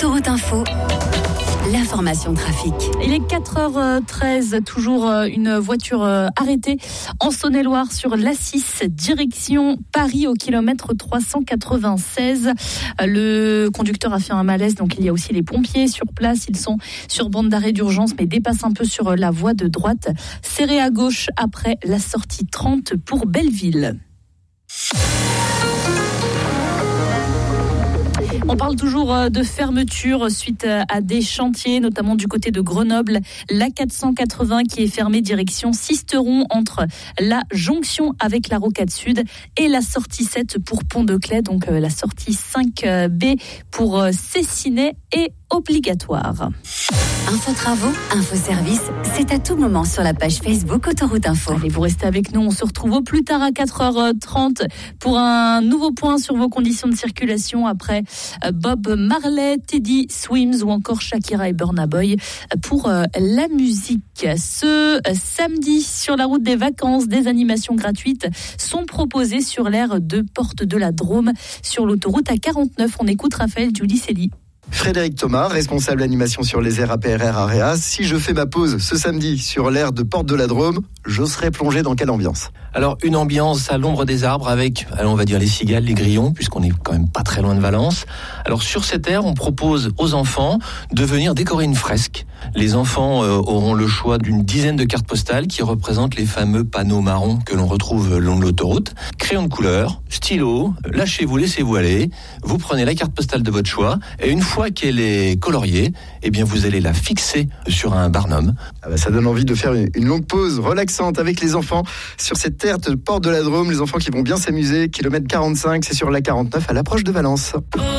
Autoroute Info, l'information trafic. Il est 4h13, toujours une voiture arrêtée en Saône-et-Loire sur l'A6, direction Paris au kilomètre 396. Le conducteur a fait un malaise, donc il y a aussi les pompiers sur place. Ils sont sur bande d'arrêt d'urgence, mais dépassent un peu sur la voie de droite, serré à gauche après la sortie 30 pour Belleville. On parle toujours de fermeture suite à des chantiers, notamment du côté de Grenoble. La 480 qui est fermée direction Sisteron entre la jonction avec la Rocade Sud et la sortie 7 pour Pont-de-Claix. Donc la sortie 5B pour Cessinet est obligatoire. Info travaux, info service, c'est à tout moment sur la page Facebook Autoroute Info. Allez, vous restez avec nous, on se retrouve au plus tard à 4h30 pour un nouveau point sur vos conditions de circulation après Bob Marley, Teddy Swims ou encore Shakira et Burna Boy pour la musique. Ce samedi, sur la route des vacances, des animations gratuites sont proposées sur l'aire de Porte de la Drôme sur l'autoroute A49. On écoute Raphaël Giudicelli. Frédéric Thomas, responsable animation sur les aires APRR Areas. Si je fais ma pause ce samedi sur l'aire de Porte de la Drôme, je serai plongé dans quelle ambiance ? Alors, une ambiance à l'ombre des arbres avec, on va dire les cigales, les grillons, puisqu'on est quand même pas très loin de Valence. Alors, sur cette aire, on propose aux enfants de venir décorer une fresque. Les enfants auront le choix d'une dizaine de cartes postales qui représentent les fameux panneaux marrons que l'on retrouve le long de l'autoroute. Crayon de couleur, stylo, lâchez-vous, laissez-vous aller. Vous prenez la carte postale de votre choix et une fois qu'elle est coloriée, eh bien vous allez la fixer sur un barnum. Ça donne envie de faire une longue pause relaxante avec les enfants sur cette aire de Porte de la Drôme. Les enfants qui vont bien s'amuser. Kilomètre 45, c'est sur la 49 à l'approche de Valence.